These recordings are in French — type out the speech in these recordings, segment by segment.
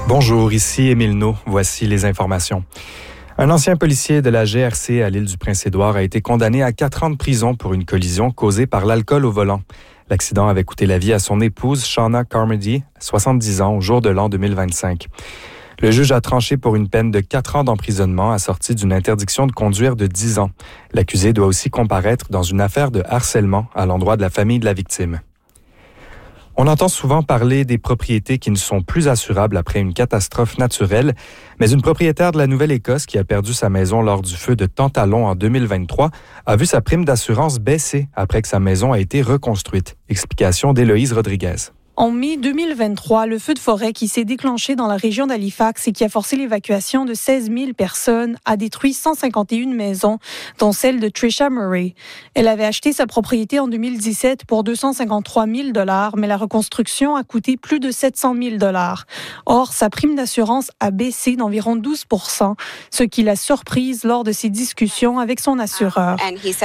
Bonjour, ici Émile Naud. Voici les informations. Un ancien policier de la GRC à l'île du Prince-Édouard a été condamné à 4 ans de prison pour une collision causée par l'alcool au volant. L'accident avait coûté la vie à son épouse, Shauna Carmody, 70 ans, au jour de l'an 2025. Le juge a tranché pour une peine de 4 ans d'emprisonnement assortie d'une interdiction de conduire de 10 ans. L'accusé doit aussi comparaître dans une affaire de harcèlement à l'endroit de la famille de la victime. On entend souvent parler des propriétés qui ne sont plus assurables après une catastrophe naturelle, mais une propriétaire de la Nouvelle-Écosse qui a perdu sa maison lors du feu de Tantalon en 2023 a vu sa prime d'assurance baisser après que sa maison a été reconstruite. Explication d'Héloïse Rodriguez. En mai 2023, le feu de forêt qui s'est déclenché dans la région d'Halifax et qui a forcé l'évacuation de 16 000 personnes a détruit 151 maisons, dont celle de Trisha Murray. Elle avait acheté sa propriété en 2017 pour 253 000 $, mais la reconstruction a coûté plus de 700 000 $. Or, sa prime d'assurance a baissé d'environ 12 %, ce qui l'a surprise lors de ses discussions avec son assureur.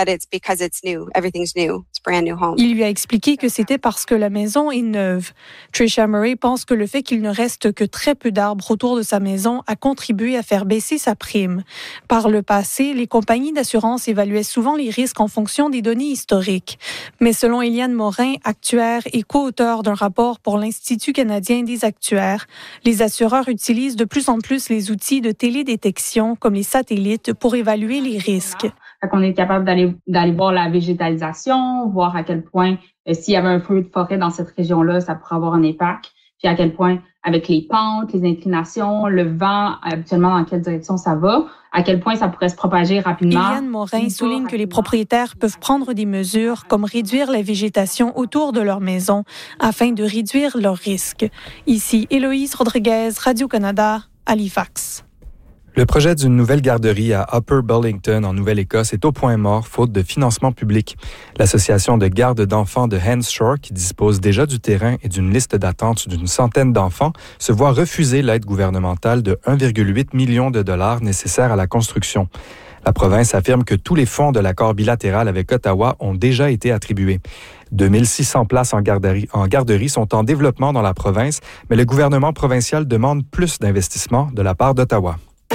Il lui a expliqué que c'était parce que la maison est neuve. Trisha Murray pense que le fait qu'il ne reste que très peu d'arbres autour de sa maison a contribué à faire baisser sa prime. Par le passé, les compagnies d'assurance évaluaient souvent les risques en fonction des données historiques. Mais selon Eliane Morin, actuaire et co-auteur d'un rapport pour l'Institut canadien des actuaires, les assureurs utilisent de plus en plus les outils de télédétection comme les satellites pour évaluer les risques. On est capable d'aller voir la végétalisation, voir à quel point s'il y avait un feu de forêt dans cette région-là, ça pourrait avoir un impact. Puis à quel point, avec les pentes, les inclinations, le vent, habituellement dans quelle direction ça va, à quel point ça pourrait se propager rapidement. Eliane Morin souligne que les propriétaires peuvent prendre des mesures comme réduire la végétation autour de leur maison afin de réduire leurs risques. Ici, Héloïse Rodriguez, Radio-Canada, Halifax. Le projet d'une nouvelle garderie à Upper Burlington, en Nouvelle-Écosse, est au point mort, faute de financement public. L'association de garde d'enfants de Henshaw, qui dispose déjà du terrain et d'une liste d'attente d'une centaine d'enfants, se voit refuser l'aide gouvernementale de 1,8 million de dollars nécessaires à la construction. La province affirme que tous les fonds de l'accord bilatéral avec Ottawa ont déjà été attribués. 2600 places en garderie sont en développement dans la province, mais le gouvernement provincial demande plus d'investissement de la part d'Ottawa.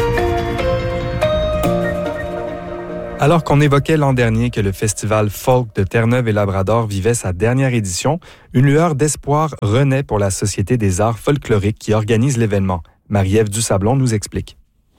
Alors qu'on évoquait l'an dernier que le festival folk de Terre-Neuve et Labrador vivait sa dernière édition, une lueur d'espoir renaît pour la Société des arts folkloriques qui organise l'événement. Marie-Ève Dusablon nous explique.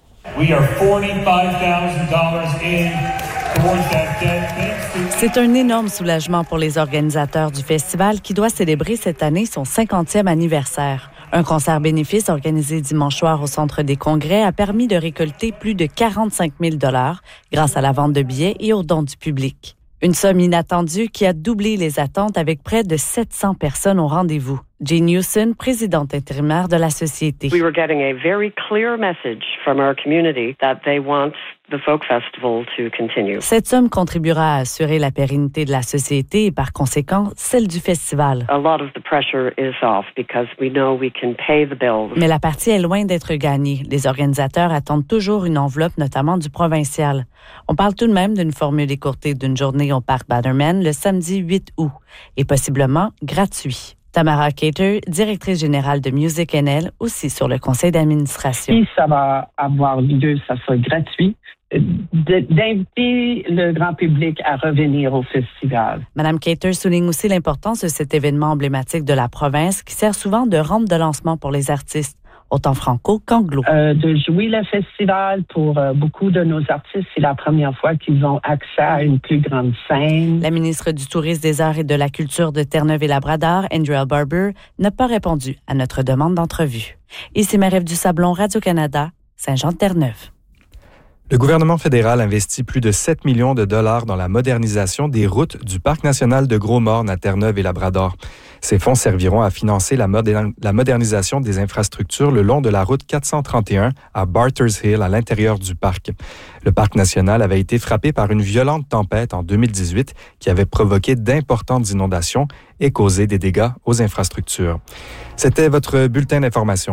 C'est un énorme soulagement pour les organisateurs du festival qui doit célébrer cette année son 50e anniversaire. Un concert bénéfice organisé dimanche soir au Centre des Congrès a permis de récolter plus de 45 000 $ grâce à la vente de billets et aux dons du public. Une somme inattendue qui a doublé les attentes avec près de 700 personnes au rendez-vous. Jane Newson, présidente intérimaire de la Société. We were getting a very clear message from our community that they want the folk festival to continue. Cette somme contribuera à assurer la pérennité de la Société et par conséquent celle du festival. A lot of the pressure is off because we know we can pay the bills. Mais la partie est loin d'être gagnée. Les organisateurs attendent toujours une enveloppe, notamment du provincial. On parle tout de même d'une formule écourtée d'une journée au parc Bannerman le samedi 8 août et possiblement gratuit. Tamara Cater, directrice générale de Music NL, aussi sur le conseil d'administration. Si ça va avoir lieu, ça sera gratuit. D'inviter le grand public à revenir au festival. Madame Cater souligne aussi l'importance de cet événement emblématique de la province qui sert souvent de rampe de lancement pour les artistes, autant franco qu'anglo. De jouer le festival pour beaucoup de nos artistes, c'est la première fois qu'ils ont accès à une plus grande scène. La ministre du Tourisme, des Arts et de la Culture de Terre-Neuve et Labrador, Andrea Barber, n'a pas répondu à notre demande d'entrevue. Ici Marie-Ève Dusablon, Radio-Canada, Saint-Jean-de-Terre-Neuve. Le gouvernement fédéral investit plus de 7 millions de dollars dans la modernisation des routes du Parc national de Gros-Morne à Terre-Neuve et Labrador. Ces fonds serviront à financer la modernisation des infrastructures le long de la route 431 à Barters Hill, à l'intérieur du parc. Le Parc national avait été frappé par une violente tempête en 2018 qui avait provoqué d'importantes inondations et causé des dégâts aux infrastructures. C'était votre bulletin d'information.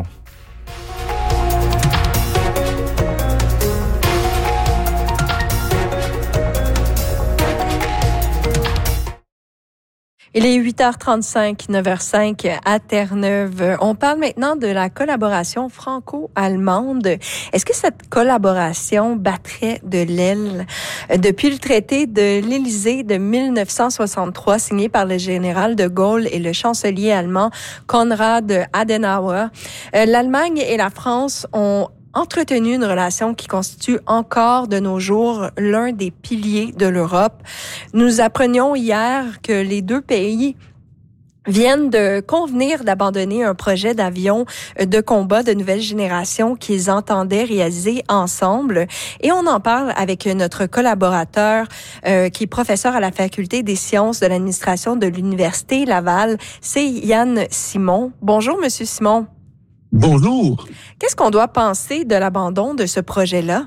Il est 8h35, 9h05 à Terre-Neuve. On parle maintenant de la collaboration franco-allemande. Est-ce que cette collaboration battrait de l'aile? Depuis le traité de l'Élysée de 1963, signé par le général de Gaulle et le chancelier allemand Konrad Adenauer, l'Allemagne et la France ont entretenu une relation qui constitue encore de nos jours l'un des piliers de l'Europe. Nous apprenions hier que les deux pays viennent de convenir d'abandonner un projet d'avion de combat de nouvelle génération qu'ils entendaient réaliser ensemble. Et on en parle avec notre collaborateur qui est professeur à la Faculté des sciences de l'administration de l'Université Laval. C'est Yann Simon. Bonjour, Monsieur Simon. Bonjour. Qu'est-ce qu'on doit penser de l'abandon de ce projet-là?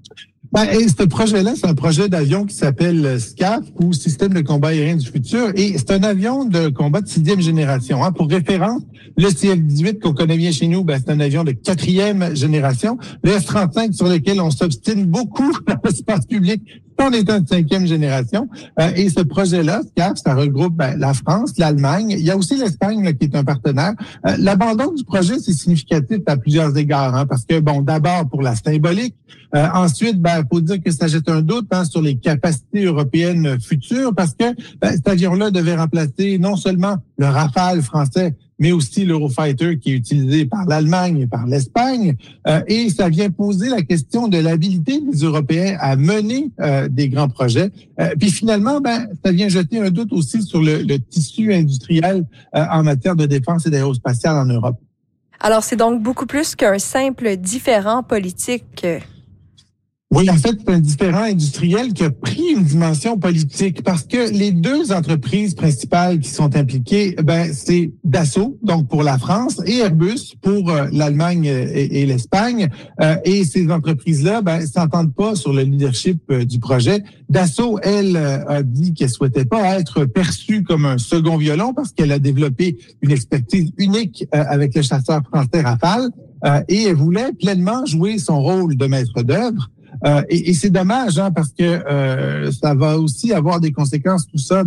Ce projet-là, c'est un projet d'avion qui s'appelle SCAF, ou Système de combat aérien du futur, et c'est un avion de combat de 6e génération. Pour référence, le CF-18 qu'on connaît bien chez nous, c'est un avion de 4e génération. Le F-35 sur lequel on s'obstine beaucoup dans l'espace public, on est un de 5e génération. Et ce projet-là, SCAF, ça regroupe la France, l'Allemagne. Il y a aussi l'Espagne qui est un partenaire. L'abandon du projet, c'est significatif à plusieurs égards, parce que, d'abord pour la symbolique. Ensuite, faut dire que ça jette un doute sur les capacités européennes futures, parce que cet avion-là devait remplacer non seulement le Rafale français, mais aussi l'Eurofighter qui est utilisé par l'Allemagne et par l'Espagne. Et ça vient poser la question de l'habilité des Européens à mener des grands projets. Puis finalement, ça vient jeter un doute aussi sur le tissu industriel en matière de défense et d'aérospatiale en Europe. Alors, c'est donc beaucoup plus qu'un simple différend politique. Oui, en fait, c'est un différend industriel qui a pris une dimension politique parce que les deux entreprises principales qui sont impliquées, c'est Dassault, donc pour la France, et Airbus pour l'Allemagne et l'Espagne. Et ces entreprises-là, s'entendent pas sur le leadership du projet. Dassault, elle, a dit qu'elle souhaitait pas être perçue comme un second violon parce qu'elle a développé une expertise unique avec le chasseur français Rafale et elle voulait pleinement jouer son rôle de maître d'œuvre. Et c'est dommage parce que ça va aussi avoir des conséquences tout ça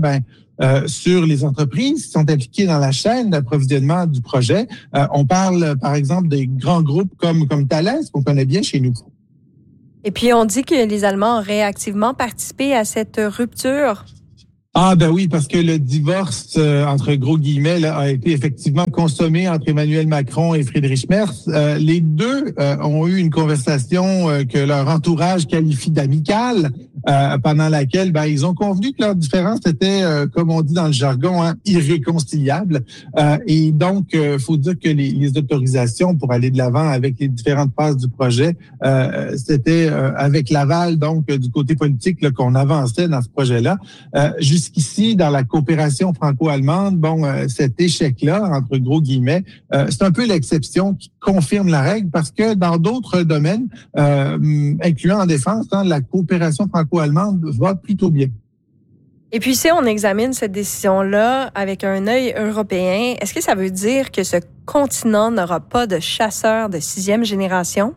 sur les entreprises qui sont impliquées dans la chaîne d'approvisionnement du projet. On parle par exemple des grands groupes comme Thales qu'on connaît bien chez nous. Et puis on dit que les Allemands auraient activement participé à cette rupture. Oui, parce que le divorce, entre gros guillemets, a été effectivement consommé entre Emmanuel Macron et Friedrich Merz. Les deux ont eu une conversation que leur entourage qualifie d'amicale, pendant laquelle ils ont convenu que leur différence était, comme on dit dans le jargon, irréconciliable. Et donc, faut dire que les autorisations pour aller de l'avant avec les différentes phases du projet, c'était avec l'aval donc du côté politique qu'on avançait dans ce projet-là. Jusqu'ici, dans la coopération franco-allemande, cet échec-là, entre gros guillemets, c'est un peu l'exception qui confirme la règle parce que dans d'autres domaines, incluant en défense, la coopération franco-allemande va plutôt bien. Et puis, si on examine cette décision-là avec un œil européen, est-ce que ça veut dire que ce continent n'aura pas de chasseurs de 6e génération?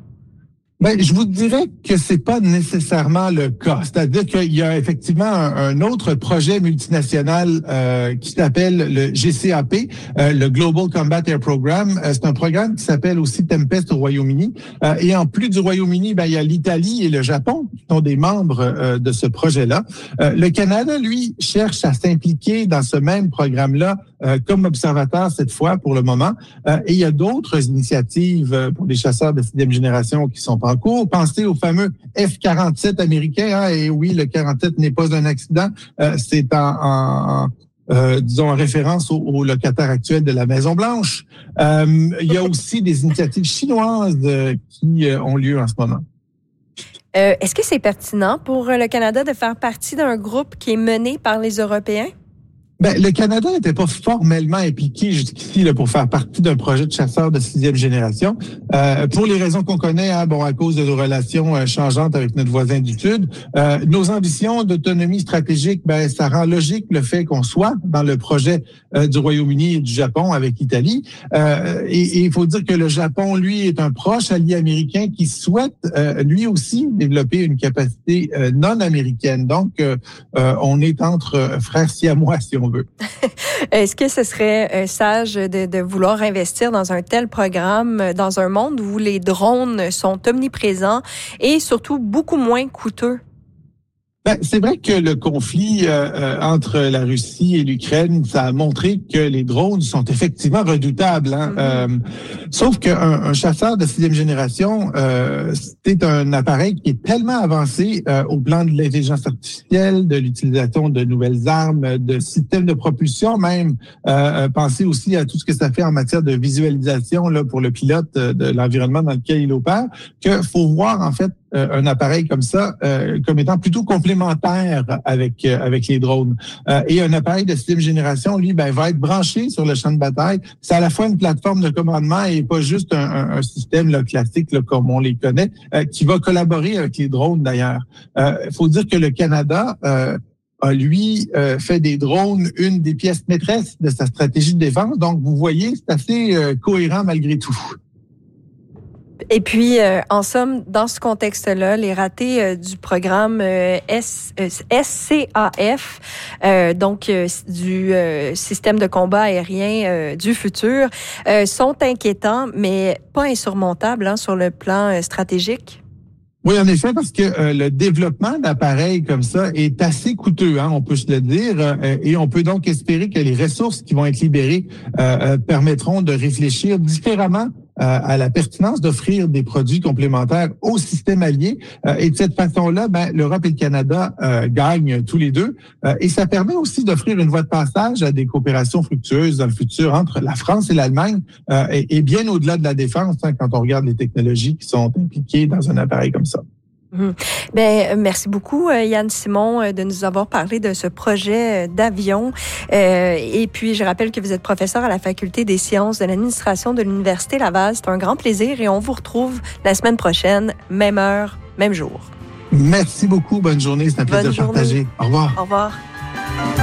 Je vous dirais que c'est pas nécessairement le cas. C'est-à-dire qu'il y a effectivement un autre projet multinational qui s'appelle le GCAP, le Global Combat Air Program. C'est un programme qui s'appelle aussi Tempest au Royaume-Uni. Et en plus du Royaume-Uni, il y a l'Italie et le Japon qui sont des membres de ce projet-là. Le Canada, lui, cherche à s'impliquer dans ce même programme-là comme observateur cette fois pour le moment. Et il y a d'autres initiatives pour les chasseurs de 6e génération qui sont en cours. Pensez au fameux F-47 américain. Et oui, le 47 n'est pas un accident. C'est disons en référence au locataire actuel de la Maison-Blanche. Il y a aussi des initiatives chinoises qui ont lieu en ce moment. Est-ce que c'est pertinent pour le Canada de faire partie d'un groupe qui est mené par les Européens? Le Canada n'était pas formellement impliqué jusqu'ici pour faire partie d'un projet de chasseurs de 6e génération. Pour les raisons qu'on connaît, à cause de nos relations changeantes avec notre voisin du Sud. Nos ambitions d'autonomie stratégique, ça rend logique le fait qu'on soit dans le projet du Royaume-Uni et du Japon avec l'Italie. Et il faut dire que le Japon, lui, est un proche allié américain qui souhaite, lui aussi, développer une capacité non américaine. Donc, on est entre frères siamois, si on on veut. Est-ce que ce serait sage de vouloir investir dans un tel programme dans un monde où les drones sont omniprésents et surtout beaucoup moins coûteux? C'est vrai que le conflit entre la Russie et l'Ukraine, ça a montré que les drones sont effectivement redoutables. Sauf qu'un chasseur de 6e génération, c'est un appareil qui est tellement avancé au plan de l'intelligence artificielle, de l'utilisation de nouvelles armes, de systèmes de propulsion, même penser aussi à tout ce que ça fait en matière de visualisation là pour le pilote de l'environnement dans lequel il opère, qu'il faut voir en fait un appareil comme ça comme étant plutôt complémentaire avec les drones. Et un appareil de 6e génération, lui, va être branché sur le champ de bataille. C'est à la fois une plateforme de commandement et pas juste un système là, classique là, comme on les connaît, qui va collaborer avec les drones d'ailleurs. Faut dire que le Canada a, lui, fait des drones une des pièces maîtresses de sa stratégie de défense. Donc, vous voyez, c'est assez cohérent malgré tout. Et puis, en somme, dans ce contexte-là, les ratés du programme SCAF, donc du système de combat aérien du futur, sont inquiétants, mais pas insurmontables sur le plan stratégique. Oui, en effet, parce que le développement d'appareils comme ça est assez coûteux, on peut se le dire, et on peut donc espérer que les ressources qui vont être libérées permettront de réfléchir différemment à la pertinence d'offrir des produits complémentaires au système allié. Et de cette façon-là, l'Europe et le Canada gagnent tous les deux. Et ça permet aussi d'offrir une voie de passage à des coopérations fructueuses dans le futur entre la France et l'Allemagne, et bien au-delà de la défense, quand on regarde les technologies qui sont impliquées dans un appareil comme ça. Merci beaucoup, Yann Simon, de nous avoir parlé de ce projet d'avion. Et puis, je rappelle que vous êtes professeur à la Faculté des sciences de l'administration de l'Université Laval. C'est un grand plaisir et on vous retrouve la semaine prochaine, même heure, même jour. Merci beaucoup. Bonne journée. C'est un plaisir de partager. Au revoir. Au revoir.